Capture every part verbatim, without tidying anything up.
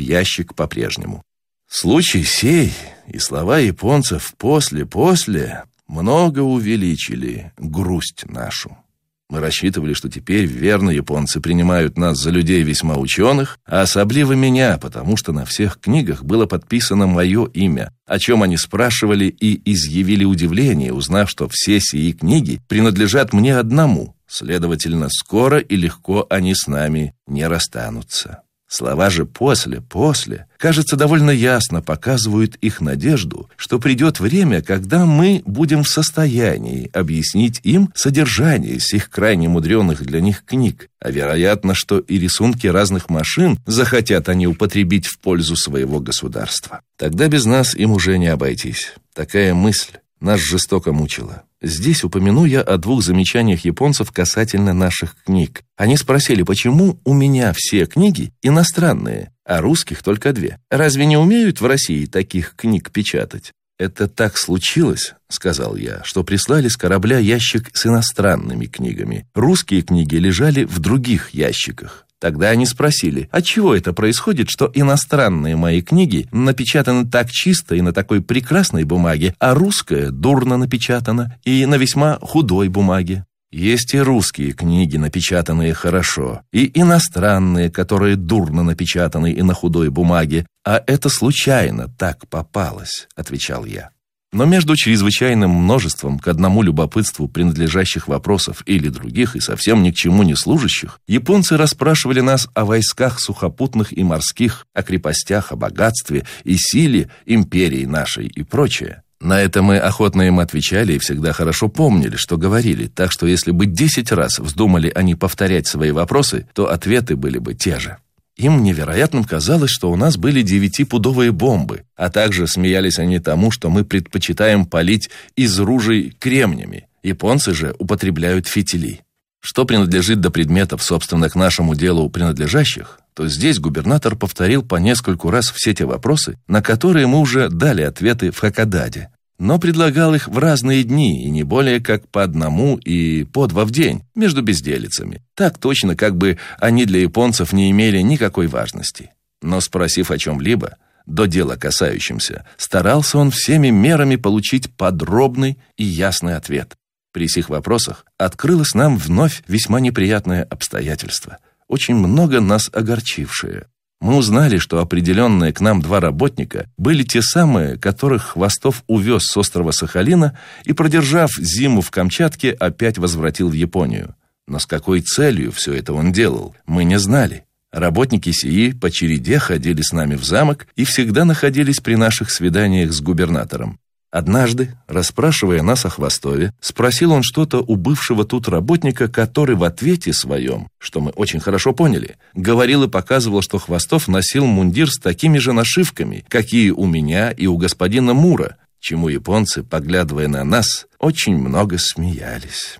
ящик по-прежнему. Случай сей и слова японцев «после-после» много увеличили грусть нашу. Мы рассчитывали, что теперь верно японцы принимают нас за людей весьма ученых, а особливо меня, потому что на всех книгах было подписано мое имя, о чем они спрашивали и изъявили удивление, узнав, что все сии книги принадлежат мне одному, следовательно, скоро и легко они с нами не расстанутся. Слова же «после», «после», кажется, довольно ясно показывают их надежду, что придет время, когда мы будем в состоянии объяснить им содержание сих крайне мудреных для них книг, а вероятно, что и рисунки разных машин захотят они употребить в пользу своего государства. Тогда без нас им уже не обойтись. Такая мысль нас жестоко мучила. Здесь упомяну я о двух замечаниях японцев касательно наших книг. Они спросили, почему у меня все книги иностранные, а русских только две. Разве не умеют в России таких книг печатать? «Это так случилось, — сказал я, — что прислали с корабля ящик с иностранными книгами. Русские книги лежали в других ящиках. Тогда они спросили, отчего это происходит, что иностранные мои книги напечатаны так чисто и на такой прекрасной бумаге, а русская дурно напечатана и на весьма худой бумаге. Есть и русские книги, напечатанные хорошо, и иностранные, которые дурно напечатаны и на худой бумаге, а это случайно так попалось», — отвечал я. Но между чрезвычайным множеством к одному любопытству принадлежащих вопросов или других и совсем ни к чему не служащих, японцы расспрашивали нас о войсках сухопутных и морских, о крепостях, о богатстве и силе империи нашей и прочее. На это мы охотно им отвечали и всегда хорошо помнили, что говорили, так что если бы десять раз вздумали они повторять свои вопросы, то ответы были бы те же. Им невероятным казалось, что у нас были девятипудовые бомбы, а также смеялись они тому, что мы предпочитаем палить из ружей кремнями. Японцы же употребляют фитили. Что принадлежит до предметов, собственно, к нашему делу принадлежащих, то здесь губернатор повторил по нескольку раз все те вопросы, на которые мы уже дали ответы в Хакодаде, но предлагал их в разные дни, и не более как по одному и по два в день, между безделицами. Так точно, как бы они для японцев не имели никакой важности. Но спросив о чем-либо, до дела касающимся, старался он всеми мерами получить подробный и ясный ответ. При сих вопросах открылось нам вновь весьма неприятное обстоятельство, очень много нас огорчившее. Мы узнали, что определенные к нам два работника были те самые, которых Хвостов увез с острова Сахалина и, продержав зиму в Камчатке, опять возвратил в Японию. Но с какой целью все это он делал, мы не знали. Работники сии по череде ходили с нами в замок и всегда находились при наших свиданиях с губернатором. Однажды, расспрашивая нас о Хвостове, спросил он что-то у бывшего тут работника, который в ответе своем, что мы очень хорошо поняли, говорил и показывал, что Хвостов носил мундир с такими же нашивками, какие у меня и у господина Мура, чему японцы, поглядывая на нас, очень много смеялись.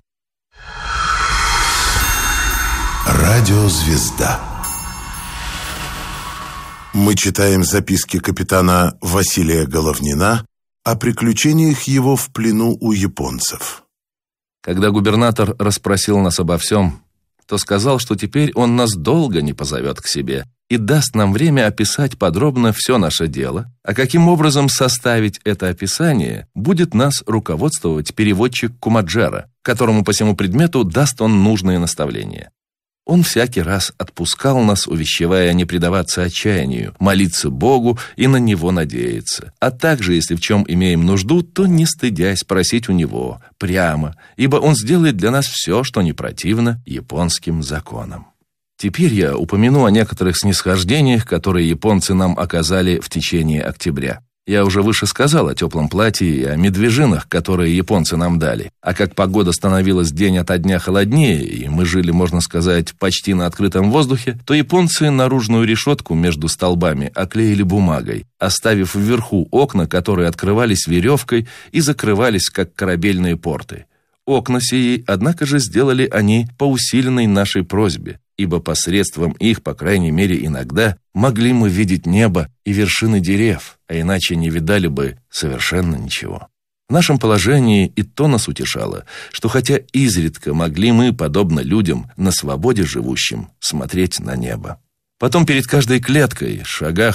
Радиозвезда. Мы читаем записки капитана Василия Головнина о приключениях его в плену у японцев. Когда губернатор расспросил нас обо всем, то сказал, что теперь он нас долго не позовет к себе и даст нам время описать подробно все наше дело, а каким образом составить это описание, будет нас руководствовать переводчик Кумаджара, которому по всему предмету даст он нужные наставления. Он всякий раз отпускал нас, увещевая не предаваться отчаянию, молиться Богу и на Него надеяться. А также, если в чем имеем нужду, то не стыдясь просить у Него прямо, ибо Он сделает для нас все, что не противно японским законам. Теперь я упомяну о некоторых снисхождениях, которые японцы нам оказали в течение октября. Я уже выше сказал о теплом платье и о медвежинах, которые японцы нам дали. А как погода становилась день ото дня холоднее, и мы жили, можно сказать, почти на открытом воздухе, то японцы наружную решетку между столбами оклеили бумагой, оставив вверху окна, которые открывались веревкой и закрывались, как корабельные порты. Окна сии, однако же, сделали они по усиленной нашей просьбе, ибо посредством их, по крайней мере иногда, могли мы видеть небо и вершины дерев, а иначе не видали бы совершенно ничего. В нашем положении и то нас утешало, что хотя изредка могли мы, подобно людям, на свободе живущим, смотреть на небо. Потом перед каждой клеткой, шагах